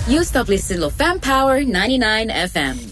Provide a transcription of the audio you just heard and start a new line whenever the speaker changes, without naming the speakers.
You stop listening to Fem Power 99 FM.